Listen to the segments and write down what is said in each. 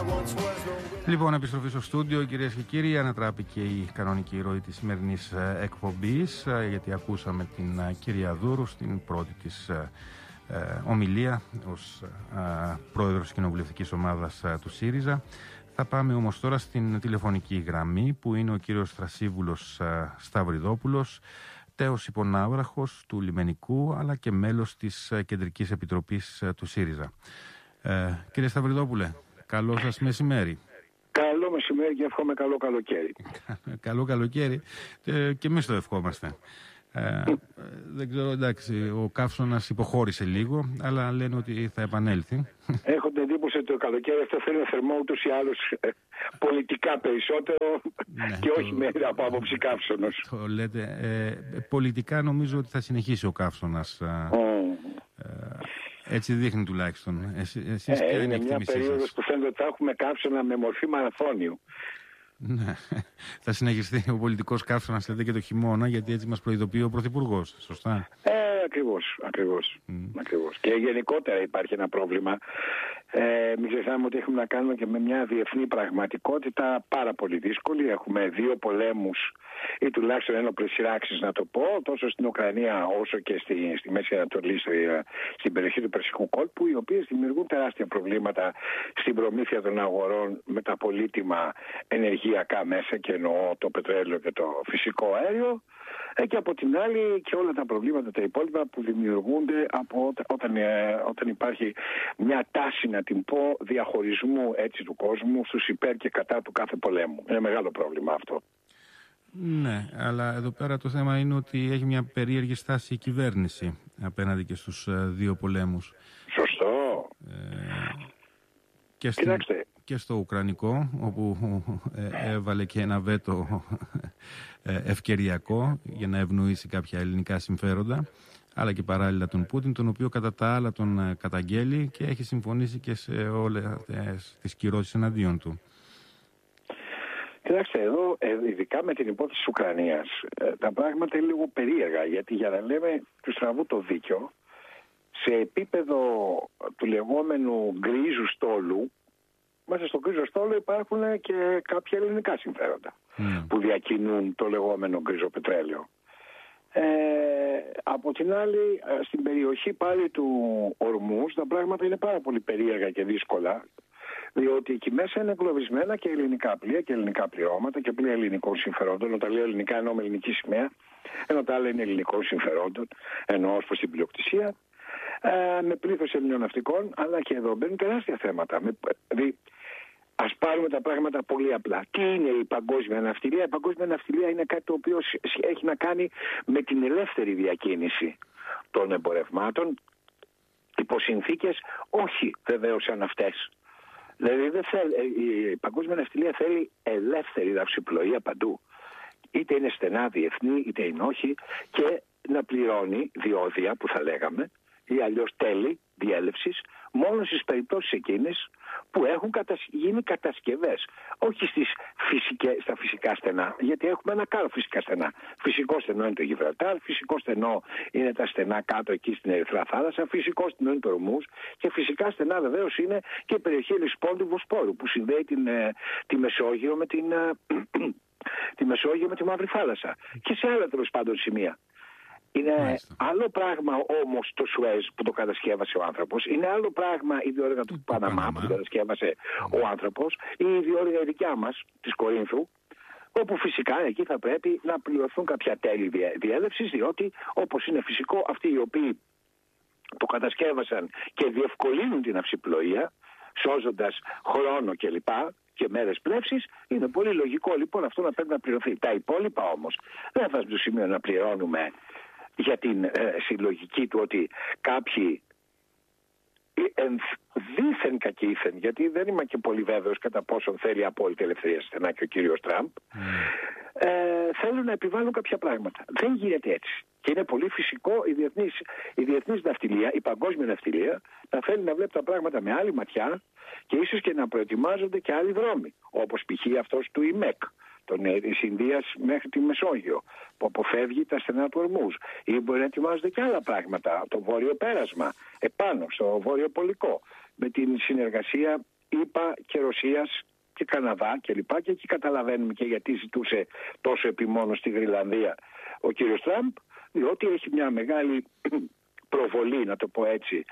Λοιπόν, επιστροφή στο στούντιο, κυρίες και κύριοι. Ανατράπηκε η κανονική ροή της σημερινής εκπομπής, γιατί ακούσαμε την κυρία Δούρου στην πρώτη της ομιλία ως πρόεδρος της κοινοβουλευτικής ομάδας του ΣΥΡΙΖΑ. Θα πάμε όμως τώρα στην τηλεφωνική γραμμή, που είναι ο κύριος Θρασίβουλος Σταυριδόπουλος, τέος υπονάβραχος του Λιμενικού, αλλά και μέλος της Κεντρικής Επιτροπής του ΣΥΡΙΖΑ. Κύριε Σταυριδόπουλε, καλό σας μεσημέρι. Καλό μεσημέρι και εύχομαι καλό καλοκαίρι. Καλό καλοκαίρι και εμείς το ευχόμαστε. Δεν ξέρω, εντάξει, ο καύσωνας υποχώρησε λίγο, αλλά λένε ότι θα επανέλθει. Έχω την εντύπωση ότι το καλοκαίρι αυτό θα είναι θερμό ούτως ή άλλως πολιτικά περισσότερο, ναι, και όχι από άποψη καύσωνος. Το λέτε. Πολιτικά νομίζω ότι θα συνεχίσει ο καύσωνας. Έτσι δείχνει τουλάχιστον. Εσείς είναι μια περίοδος που φαίνεται ότι θα έχουμε καύσωνα με μορφή μαραθώνιου. Ναι. Θα συνεχιστεί ο πολιτικός καύσωνας και το χειμώνα, γιατί έτσι μας προειδοποιεί ο Πρωθυπουργός. Σωστά. Ακριβώς. Και γενικότερα υπάρχει ένα πρόβλημα. Μην ξεχνάμε ότι έχουμε να κάνουμε και με μια διεθνή πραγματικότητα πάρα πολύ δύσκολη. Έχουμε δύο πολέμους ή τουλάχιστον ένοπλες σειράξεις, να το πω, τόσο στην Ουκρανία όσο και στη Μέση Ανατολή, στην περιοχή του Περσικού κόλπου, οι οποίες δημιουργούν τεράστια προβλήματα στην προμήθεια των αγορών με τα πολύτιμα ενεργειακά μέσα, και εννοώ το πετρέλαιο και το φυσικό αέριο, και από την άλλη και όλα τα προβλήματα τα υπόλοιπα που δημιουργούνται όταν υπάρχει μια τάση, να την πω, διαχωρισμού έτσι του κόσμου στους υπέρ και κατά του κάθε πολέμου. Είναι μεγάλο πρόβλημα αυτό. Ναι, αλλά εδώ πέρα το θέμα είναι ότι έχει μια περίεργη στάση η κυβέρνηση απέναντι και στους δύο πολέμους. Σωστό. Και στο Ουκρανικό, όπου έβαλε και ένα βέτο ευκαιριακό για να ευνοήσει κάποια ελληνικά συμφέροντα, αλλά και παράλληλα τον Πούτιν, τον οποίο κατά τα άλλα τον καταγγέλει και έχει συμφωνήσει και σε όλες τις κυρώσεις εναντίον του. Κοιτάξτε, εδώ ειδικά με την υπόθεση της Ουκρανίας τα πράγματα είναι λίγο περίεργα, γιατί για να λέμε του στραβού το δίκιο, σε επίπεδο του λεγόμενου γκρίζου στόλου, μέσα στο γκρίζο στόλο υπάρχουν και κάποια ελληνικά συμφέροντα που διακινούν το λεγόμενο γκρίζο πετρέλαιο. Από την άλλη, στην περιοχή πάλι του Ορμούς τα πράγματα είναι πάρα πολύ περίεργα και δύσκολα, διότι εκεί μέσα είναι εγκλωβισμένα και ελληνικά πλοία και ελληνικά πληρώματα και πλοία ελληνικών συμφερόντων. Όταν λέω ελληνικά εννοώ με ελληνική σημαία, ενώ τα άλλα είναι ελληνικών συμφερόντων, εννοώ ως προς την πλειοκτησία, με πλήθος ελληνιοναυτικών, αλλά και εδώ μπαίνουν τεράστια θέματα. Ας πάρουμε τα πράγματα πολύ απλά. Τι είναι η παγκόσμια ναυτιλία? Η παγκόσμια ναυτιλία είναι κάτι το οποίο έχει να κάνει με την ελεύθερη διακίνηση των εμπορευμάτων υπό συνθήκες όχι βεβαίως σαν αυτές. Δηλαδή η παγκόσμια ναυτιλία θέλει ελεύθερη ναυσιπλοεία παντού. Είτε είναι στενά διεθνή είτε είναι όχι, και να πληρώνει διόδια που θα λέγαμε ή αλλιώς τέλη διέλευσης μόνο στις περιπτώσεις εκείνες που έχουν γίνει κατασκευές, όχι στα φυσικά στενά, γιατί έχουμε ένα κάρο φυσικά στενά. Φυσικό στενό είναι το Γιβραλτάρ, φυσικό στενό είναι τα στενά κάτω εκεί στην Ερυθρά Θάλασσα, φυσικό στενό είναι το Ορμούζ, και φυσικά στενά βεβαίως είναι και η περιοχή Ελισπών του Βοσπόρου που συνδέει τη Μεσόγειο με τη Μεσόγειο με τη Μαύρη Θάλασσα και σε άλλα τέλος πάντων σημεία. Είναι άλλο πράγμα όμως το Σουέζ που το κατασκεύασε ο άνθρωπος, είναι άλλο πράγμα η διόρυγα του Παναμά που το κατασκεύασε ο άνθρωπος, ή η διόρυγα η δικιά μας της Κορίνθου, όπου φυσικά εκεί θα πρέπει να πληρωθούν κάποια τέλη διέλευσης, διότι όπως είναι φυσικό αυτοί οι οποίοι το κατασκεύασαν και διευκολύνουν την αυσιπλοεία, σώζοντας χρόνο κλπ. Και μέρες πλεύσης, είναι πολύ λογικό λοιπόν αυτό να πρέπει να πληρωθεί. Τα υπόλοιπα όμως δεν θα στο σημείο να πληρώνουμε για την συλλογική του ότι κάποιοι δήθεν κακήθεν, γιατί δεν είμαι και πολύ βέβαιος κατά πόσον θέλει απόλυτη ελευθερία στενά και ο κύριος Τραμπ, θέλουν να επιβάλλουν κάποια πράγματα. Δεν γίνεται έτσι. Και είναι πολύ φυσικό η διεθνής ναυτιλία, η παγκόσμια ναυτιλία, να θέλει να βλέπει τα πράγματα με άλλη ματιά και ίσως και να προετοιμάζονται και άλλοι δρόμοι, όπως π.χ. αυτός του ΙΜΕΚ, της Ινδίας μέχρι τη Μεσόγειο, που αποφεύγει τα στενά του Ορμούζ. Ή μπορεί να ετοιμάζονται και άλλα πράγματα, το βόρειο πέρασμα, επάνω στο βόρειο πολικό, με την συνεργασία ΗΠΑ και Ρωσίας και Καναδά κλπ. Και εκεί καταλαβαίνουμε και γιατί ζητούσε τόσο επιμόνω στη Γροιλανδία ο κύριος Τραμπ, διότι έχει μια μεγάλη προβολή, να το πω έτσι,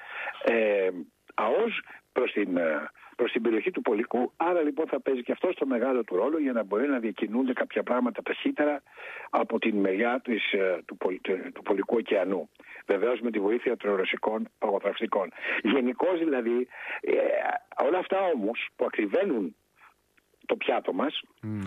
ΑΟΣ προς την περιοχή του Πολικού. Άρα λοιπόν θα παίζει και αυτό το μεγάλο του ρόλο για να μπορεί να διακινούνται κάποια πράγματα ταχύτερα από την μεριά του Πολικού ωκεανού. Βεβαίως με τη βοήθεια των ρωσικών παγοθραυστικών. Γενικώς δηλαδή όλα αυτά όμως που ακριβένουν το πιάτο μας,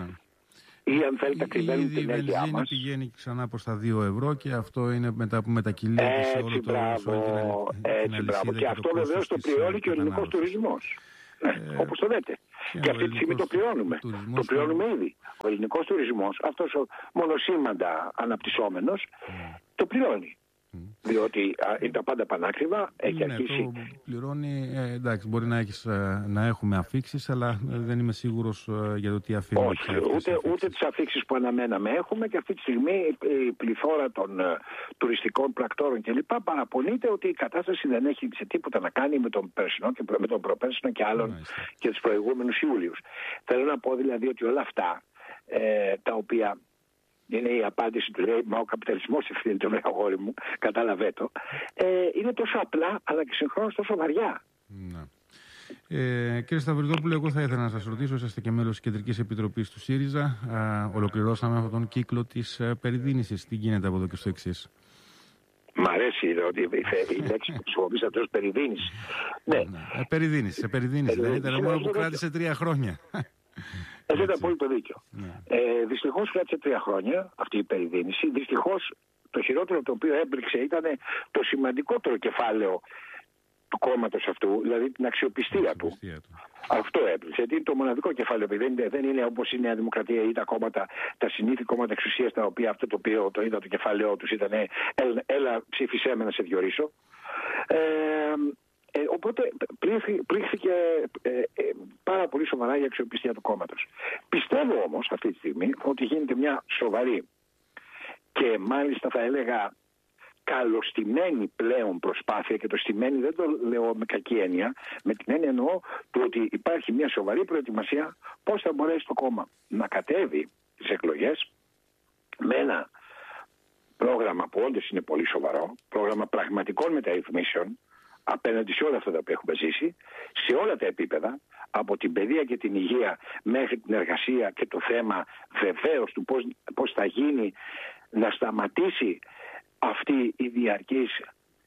ή αν θέλετε ακριβένουν την ενέργειά μας. Η βενζίνη πηγαίνει ξανά προς τα 2 ευρώ και αυτό είναι μετά που μετακυλείται σε όλη την αλυσίδα. Και αυτό βεβαίως το πληρώνει και ο ελληνικός τουρισμός. Όπως το λέτε. Και αυτή τη στιγμή το πληρώνουμε. Το πληρώνουμε ήδη. Ο ελληνικός τουρισμός, αυτός ο μονοσήμαντα αναπτυσσόμενος, το πληρώνει. Διότι είναι τα πάντα πανάκριβα, έχει αρχίσει. Το πληρώνει, εντάξει, μπορεί να έχουμε αφίξεις, αλλά δεν είμαι σίγουρος για το τι αφήνουμε. Όχι, ούτε τις αφίξεις που αναμέναμε έχουμε, και αυτή τη στιγμή η πληθώρα των τουριστικών πρακτόρων κλπ. Παραπονείται ότι η κατάσταση δεν έχει σε τίποτα να κάνει με τον περσινό και με τον προπέρσινο και άλλων και τους προηγούμενους Ιούλιους. Θέλω να πω δηλαδή ότι όλα αυτά τα οποία είναι η απάντηση του λέει, μα ο καπιταλισμός ευθύνεται με αγόρι μου, κατάλαβε το. Είναι τόσο απλά, αλλά και συγχρόνως τόσο βαριά. Κύριε Σταυριδόπουλε, εγώ θα ήθελα να σας ρωτήσω, είσαστε και μέλος της Κεντρικής Επιτροπής του ΣΥΡΙΖΑ. Ολοκληρώσαμε αυτόν τον κύκλο της περιδίνησης. Τι γίνεται από εδώ και στο εξής? Μ' αρέσει ότι η λέξη που χρησιμοποιήσατε ως περιδίνηση. Ναι. Περιδίνηση. Δεν ήταν μόνο που κράτησε 3 χρόνια. Έχετε απόλυτο δίκιο. Δυστυχώς κράτησε 3 χρόνια αυτή η περιδίνηση. Δυστυχώς το χειρότερο το οποίο έπληξε ήταν το σημαντικότερο κεφάλαιο του κόμματος αυτού, δηλαδή την αξιοπιστία του. Αυτό έπληξε. Γιατί είναι το μοναδικό κεφάλαιο. Δεν είναι όπως η Νέα Δημοκρατία ή τα κόμματα, τα συνήθη κόμματα εξουσίας, τα οποία αυτό το οποίο το είδα το κεφάλαιό τους ήταν έλα ψήφισέ με να σε διορίσω. Οπότε πλήχθηκε πάρα πολύ σοβαρά η αξιοπιστία του κόμματος. Πιστεύω όμως αυτή τη στιγμή ότι γίνεται μια σοβαρή και μάλιστα θα έλεγα καλοστημένη πλέον προσπάθεια, και το στημένη δεν το λέω με κακή έννοια, με την έννοια εννοώ του ότι υπάρχει μια σοβαρή προετοιμασία πώς θα μπορέσει το κόμμα να κατέβει τις εκλογές με ένα πρόγραμμα που όντως είναι πολύ σοβαρό, πρόγραμμα πραγματικών μεταρρυθμίσεων απέναντι σε όλα αυτά τα οποία έχουμε ζήσει, σε όλα τα επίπεδα, από την παιδεία και την υγεία μέχρι την εργασία, και το θέμα βεβαίως του πώς θα γίνει να σταματήσει αυτή η διαρκής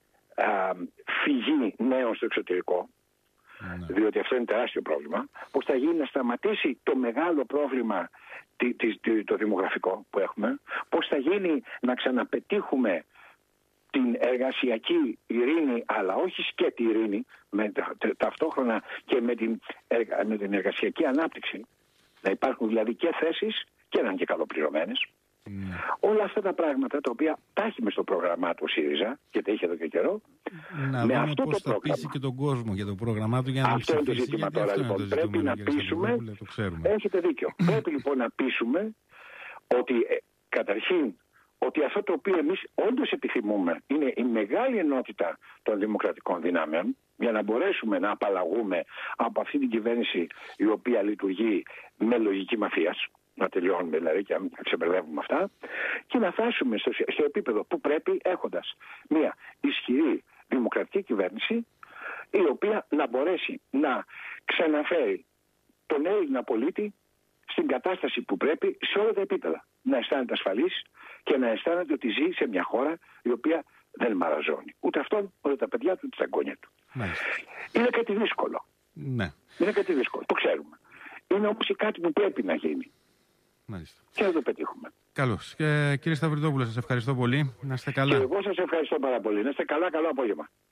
φυγή νέων στο εξωτερικό, διότι αυτό είναι τεράστιο πρόβλημα, πώς θα γίνει να σταματήσει το μεγάλο πρόβλημα το δημογραφικό που έχουμε, πώς θα γίνει να ξαναπετύχουμε την εργασιακή ειρήνη, αλλά όχι σκέτη ειρήνη, ταυτόχρονα και με την εργασιακή ανάπτυξη. Να υπάρχουν δηλαδή και θέσεις και να είναι και καλοπληρωμένες. Όλα αυτά τα πράγματα τα οποία τα έχει μες στο πρόγραμμά του ΣΥΡΙΖΑ, και τα είχε εδώ και καιρό. Να δούμε αυτό πώς θα πείσει και τον κόσμο για το πρόγραμμά του για να αυτό είναι το ζήτημα τώρα. Λοιπόν, πρέπει να πείσουμε. Έχετε δίκιο. Πρέπει λοιπόν να πείσουμε ότι καταρχήν ότι αυτό το οποίο εμείς όντως επιθυμούμε είναι η μεγάλη ενότητα των δημοκρατικών δυνάμεων, για να μπορέσουμε να απαλλαγούμε από αυτή την κυβέρνηση η οποία λειτουργεί με λογική μαφίας, να τελειώνουμε δηλαδή και να ξεμπερδεύουμε αυτά, και να φτάσουμε στο επίπεδο που πρέπει, έχοντας μια ισχυρή δημοκρατική κυβέρνηση η οποία να μπορέσει να ξαναφέρει τον Έλληνα πολίτη στην κατάσταση που πρέπει σε όλα τα επίπεδα. Να αισθάνεται ασφαλής και να αισθάνεται ότι ζει σε μια χώρα η οποία δεν μαραζώνει. Ούτε αυτόν, ούτε τα παιδιά του, ούτε τα εγγόνια του. Είναι κάτι δύσκολο. Ναι. Είναι κάτι δύσκολο. Το ξέρουμε. Είναι όμως κάτι που πρέπει να γίνει. Μάλιστα. Και να το πετύχουμε. Καλώς. Κύριε Σταυριδόπουλε, σας ευχαριστώ πολύ. Να είστε καλά. Και εγώ σας ευχαριστώ πάρα πολύ. Να είστε καλά. Καλό απόγευμα.